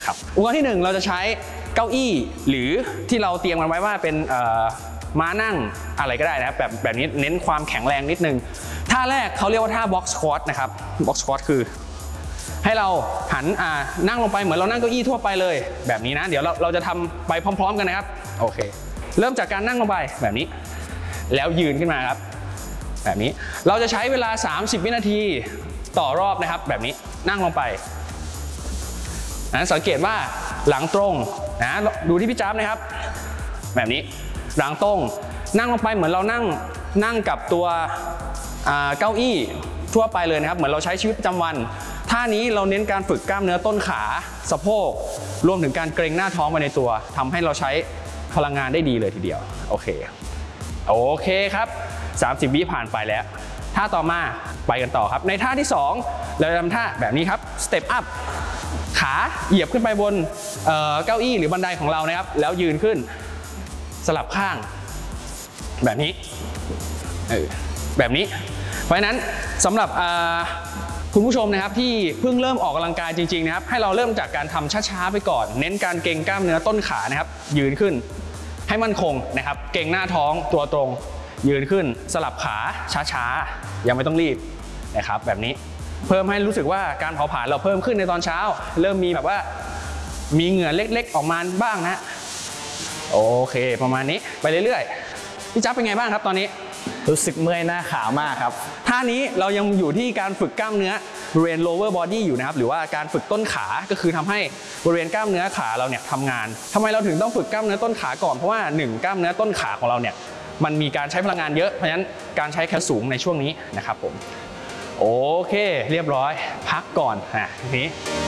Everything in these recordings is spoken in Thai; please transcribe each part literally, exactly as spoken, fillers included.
ครับอุปกรณ์ที่หนึ่งเราจะใช้เก้าอี้หรือที่เราเตรียมกันไว้ว่าเป็นม้านั่งอะไรก็ได้นะครับแบบแบบนี้เน้นความแข็งแรงนิดนึงท่าแรกเขาเรียกว่าท่า box squat นะครับ box squat คือให้เราหันอ่านั่งลงไปเหมือนเรานั่งเก้าอี้ทั่วไปเลยแบบนี้นะเดี๋ยวเราเราจะทำไปพร้อมๆกันนะครับโอเคเริ่มจากการนั่งลงไปแบบนี้แล้วยืนขึ้นมาครับแบบนี้เราจะใช้เวลาสามสิบวินาทีต่อรอบนะครับแบบนี้นั่งลงไปนะสังเกตว่าหลังตรงนะดูที่พี่จ๊าบนะครับแบบนี้หลังตรงนั่งลงไปเหมือนเรานั่งนั่งกับตัวเก้าอี้ทั่วไปเลยนะครับเหมือนเราใช้ชีวิตประจำวันท่านี้เราเน้นการฝึกกล้ามเนื้อต้นขาสะโพกรวมถึงการเกร็งหน้าท้องไปในตัวทำให้เราใช้พลังงานได้ดีเลยทีเดียวโอเคโอเคครับสามสิบวิผ่านไปแล้วท่าต่อมาไปกันต่อครับในท่าที่สองเราจะทำท่าแบบนี้ครับสเต็ปอัพขาเหยียบขึ้นไปบนเอ่อเก้าอี้หรือบันไดของเรานะครับแล้วยืนขึ้นสลับข้างแบบนี้เออแบบนี้เพราะฉะนั้นสำหรับคุณผู้ชมนะครับที่เพิ่งเริ่มออกกำลังกายจริงๆนะครับให้เราเริ่มจากการทำช้าๆไปก่อนเน้นการเกร็งกล้ามเนื้อต้นขานะครับยืนขึ้นให้มั่นคงนะครับเกร็งหน้าท้องตัวตรงยืนขึ้นสลับขาช้าๆยังไม่ต้องรีบนะครับแบบนี้เพิ่มให้รู้สึกว่าการเผาผลาญเราเพิ่มขึ้นในตอนเช้าเริ่มมีแบบว่ามีเหงื่อเล็กๆออกมาบ้างนะโอเคประมาณนี้ไปเรื่อยๆพี่จ๊าบเป็นไงบ้างครับตอนนี้รู้สึกเมื่อยหน้าขามากครับท่านี้เรายังอยู่ที่การฝึกกล้ามเนื้อบริเวณ lower body อยู่นะครับหรือว่าการฝึกต้นขาก็คือทำให้บริเวณกล้ามเนื้อขาเราเนี่ยทำงานทำไมเราถึงต้องฝึกกล้ามเนื้อต้นขาก่อนเพราะว่าหนึ่งกล้ามเนื้อต้นขาของเราเนี่ยมันมีการใช้พลังงานเยอะเพราะฉะนั้นการใช้แคลสูงในช่วงนี้นะครับผมโอเคเรียบร้อยพักก่อนนะทีนี้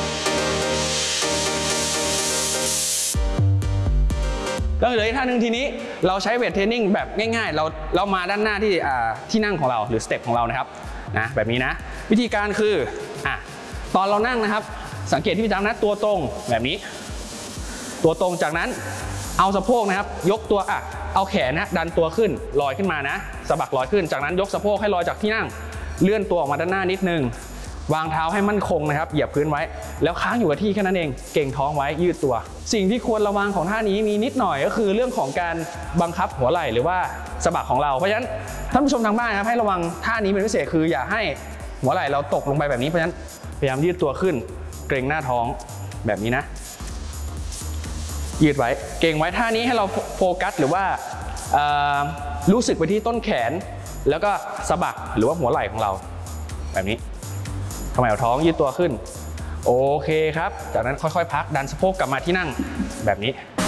ก็เหลืออีกท่านึงทีนี้เราใช้เวทเทรนนิ่งแบบง่ายๆเราเรามาด้านหน้าที่ที่นั่งของเราหรือสเต็ปของเรานะครับนะแบบนี้นะวิธีการคืออ่ะตอนเรานั่งนะครับสังเกตที่พี่จ๊าบนะตัวตรงแบบนี้ตัวตรงจากนั้นเอาสะโพกนะครับยกตัวอ่ะเอาแขนนะดันตัวขึ้นลอยขึ้นมานะสะบักลอยขึ้นจากนั้นยกสะโพกให้ลอยจากที่นั่งเลื่อนตัวออกมาด้านหน้านิดนึงวางเท้าให้มั่นคงนะครับเหยียบพื้นไว้แล้วค้างอยู่กับที่แค่นั้นเองเก่งท้องไว้ยืดตัวสิ่งที่ควรระวังของท่านี้มีนิดหน่อยก็คือเรื่องของการบังคับหัวไหล่หรือว่าสะบักของเราเพราะฉะนั้นท่านผู้ชมทางบ้านครับให้ระวังท่านี้เป็นพิเศษคืออย่าให้หัวไหล่เราตกลงไปแบบนี้เพราะฉะนั้นพยายามยืดตัวขึ้นเกร็งหน้าท้องแบบนี้นะยืดไว้เก่งไว้ท่านี้ให้เราโฟกัสหรือว่ารู้สึกไปที่ต้นแขนแล้วก็สะบักหรือว่าหัวไหล่ของเราแบบนี้ขมายท้องยืดตัวขึ้นโอเคครับจากนั้นค่อยๆพักดันสะโพกกลับมาที่นั่งแบบนี้